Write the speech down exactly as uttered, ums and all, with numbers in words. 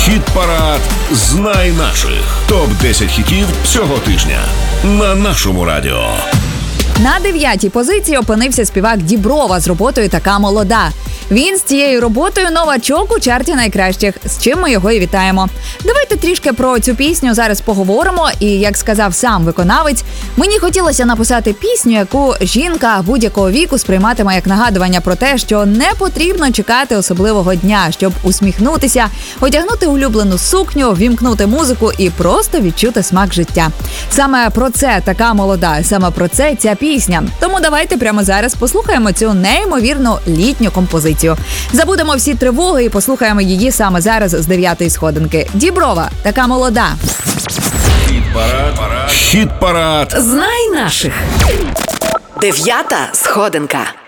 Хіт-парад «Знай наших». топ десять хітів цього тижня на нашому радіо. На дев'ятій позиції опинився співак Діброва з роботою «Така молода». Він з цією роботою новачок у чарті найкращих, з чим ми його і вітаємо. Давайте трішки про цю пісню зараз поговоримо. І, як сказав сам виконавець, мені хотілося написати пісню, яку жінка будь-якого віку сприйматиме як нагадування про те, що не потрібно чекати особливого дня, щоб усміхнутися, одягнути улюблену сукню, вімкнути музику і просто відчути смак життя. Саме про це «Така молода», саме про це ця пісня. Тому давайте прямо зараз послухаємо цю неймовірну літню композицію. Забудемо всі тривоги і послухаємо її саме зараз з дев'ятої сходинки. Діброва, «Така молода». Хіт-парад. Хіт-парад. Знай наших. Дев'ята сходинка.